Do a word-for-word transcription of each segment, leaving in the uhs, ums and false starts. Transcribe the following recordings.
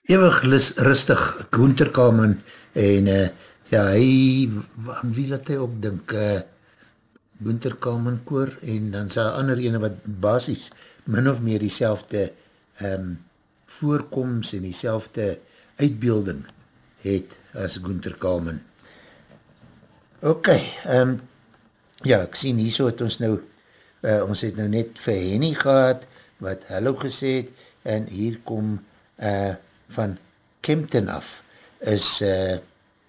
ewig lis, rustig, Gunther Kalman, en uh, ja, hy, aan wie laat hy opdink, uh, Gunther Kalman koor, en dan sy ander ene wat basis, min of meer die selfde um, voorkoms en die selfde uitbeelding het as Gunther Kalman. Ok, um, ja, ek sien hier so het ons nou, uh, ons het nou net vir Henny gehad, wat hallo gesê het, en hier kom uh, van Kempton af, is uh,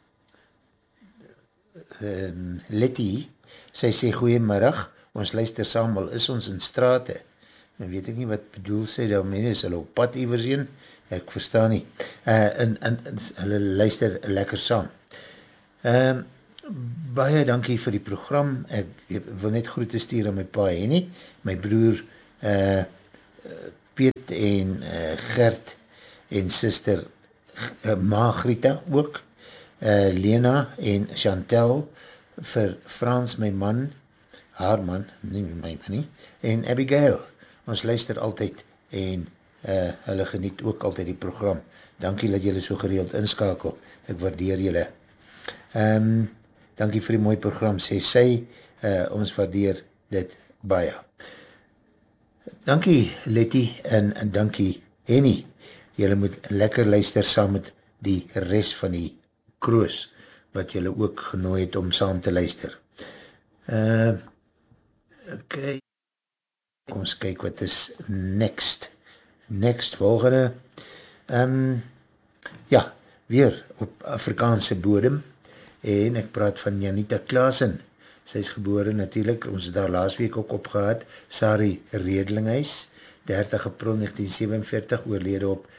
um, Letty, sy sê goeiemiddag, ons luister saam, al is ons in strate, nou weet ek nie wat bedoel sy, daar mene is hulle op pad iewers heen, ek verstaan nie, uh, en, en, en hulle luister lekker saam. Um, baie dankie vir die program, ek, ek wil net groete stuur aan my pa Henny, my broer uh, Piet en uh, Gert en sister uh, Margrieta ook, uh, Lena en Chantel, vir Frans my man, haar man, nie my man nie, en Abigail, ons luister altyd en uh, hulle geniet ook altyd die program, dankie dat julle so gereeld inskakel, ek waardeer julle. Um, dankie vir die mooie program, sê sy, uh, ons waardeer dit baie. Dankie Letty en, en dankie Henny, julle moet lekker luister saam met die rest van die kroos, wat julle ook genooi het om saam te luister. Uh, ok, kom ons kyk wat is next. Next, volgende. Um, ja, weer op Afrikaanse bodem, en ek praat van Janita Klaasen. Sy is gebore natuurlijk, ons het daar laas week ook opgehad, Sari Redlinghuis, dertig april negentien sewenveertig, oorlede op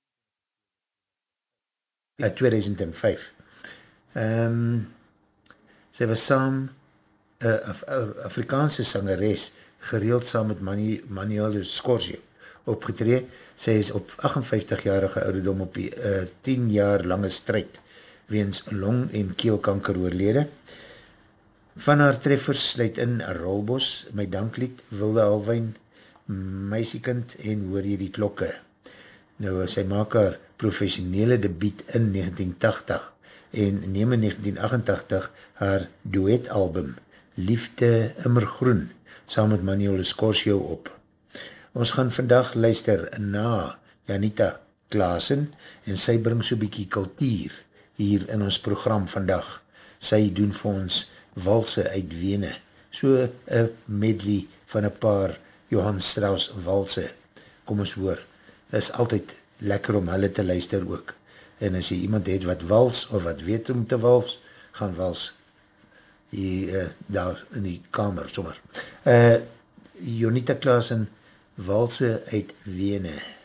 tweeduisend vyf. Um, sy was saam, uh, Af Afrikaanse sangeres, gereeld saam met Manu Manuel Scorsio opgetree. Sy is op agtenvyftig-jarige ouderdom op die uh, tien jaar lange strijd, weens long- en keelkanker oorlede. Van haar treffers sluit in Rolbos, My Danklied, Wilde Alwyn, Meisiekind en Hoor jy die klokke. Nou, sy maak haar professionele debuut in negentien tachtig en neem in negentien achtentachtig haar duetalbum Liefde Immergroen saam met Manuel Scorsio op. Ons gaan vandag luister na Janita Klaasen en sy bring so bykie kultuur hier in ons program vandag. Sy doen vir ons walse uit Wene, so een medley van een paar Johann Strauss walse. Kom ons hoor, is altyd lekker om hulle te luister ook. En as jy iemand het wat wals, of wat weet om te wals, gaan wals hier, uh, daar in die kamer sommer. Uh, Janita Klaasen, walse uit Wene.